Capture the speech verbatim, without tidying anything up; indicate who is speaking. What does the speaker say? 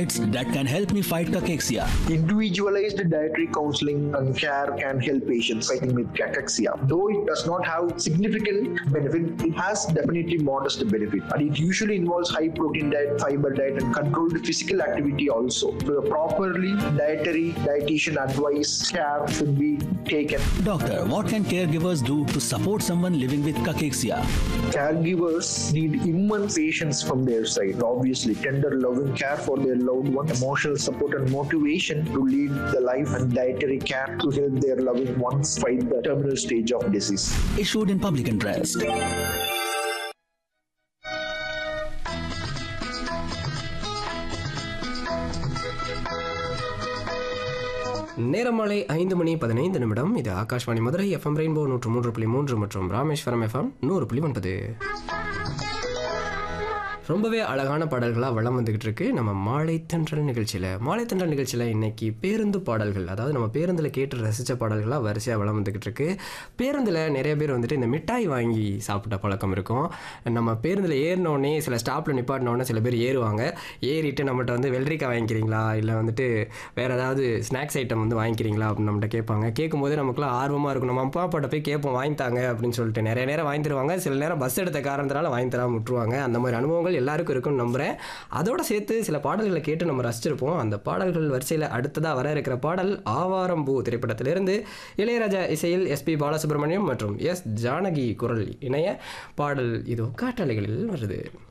Speaker 1: that can help me fight cachexia.
Speaker 2: Individualized dietary counseling and care can help patients fighting with cachexia. Though it does not have significant benefit, it has definitely modest benefit. And it usually involves high protein diet, fiber diet, and controlled physical activity also. So a properly dietary dietitian advice care should be taken.
Speaker 1: Doctor, what can caregivers do to support someone living with cachexia?
Speaker 2: Caregivers need immense patience from their side. Obviously, tender, loving care for their loved one, emotional support and motivation to lead the life, and dietary care to help their loving ones fight the terminal stage of disease.
Speaker 1: Issued in public interest.
Speaker 3: நேரமாலை ஐந்து மணி பதினைந்து நிமிடம். இது Akashvani Madurai FM rainbow நூற்று மூன்று புள்ளி மூன்று மற்றும் Rameswaram FM நூறு புள்ளி ஒன்பது. ரொம்பவே அழகான பாடல்களாக வளம் வந்துக்கிட்டு இருக்கு நம்ம மாலை தென்றல் நிகழ்ச்சியில். மாலை தென்றல் நிகழ்ச்சியில் இன்றைக்கி பேருந்து பாடல்கள், அதாவது நம்ம பேருந்தில் கேட்டு ரசித்த பாடல்களாக வரிசையாக வளம் வந்துக்கிட்டு இருக்கு. பேருந்தில் நிறைய பேர் வந்துட்டு இந்த மிட்டாய் வாங்கி சாப்பிட்ட பழக்கம் இருக்கும். நம்ம பேருந்தில் ஏறினோடனே சில ஸ்டாப்பில் நிப்பாட்டினோடனே சில பேர் ஏறுவாங்க. ஏறிட்டு நம்மகிட்ட வந்து வெள்ளரிக்காய் வாங்கிக்கிறீங்களா, இல்லை வந்துட்டு வேறு ஏதாவது ஸ்நாக்ஸ் ஐட்டம் வந்து வாங்கிக்கிறீங்களா அப்படின்னு நம்மகிட்ட கேட்பாங்க. கேட்கும்போது நமக்குலாம் ஆர்வமாக இருக்கும். நம்ம அப்பா அப்பாட்ட போய் கேட்போம் வாங்கித்தாங்க அப்படின்னு சொல்லிட்டு. நிறைய நேரம் வாங்கி தருவாங்க, சில நேரம் பஸ் எடுத்த காரணத்தினால வாங்கி தராமல் விட்டுருவாங்க. அந்த மாதிரி அனுபவங்கள் எல்லாருக்கும் இருக்குன்னு நம்புகிறேன். அதோடு சேர்த்து சில பாடல்களை கேட்டு நம்ம ரசிச்சிருப்போம். அந்த பாடல்கள் வரிசையில் அடுத்ததாக வர இருக்கிற பாடல் ஆவாரம்பூ திரைப்படத்திலிருந்து இளையராஜா இசையில் எஸ்பி பாலசுப்ரமணியம் மற்றும் எஸ் ஜானகி குரல் இணைய பாடல் இதோ காற்றாலைகளில் வருது.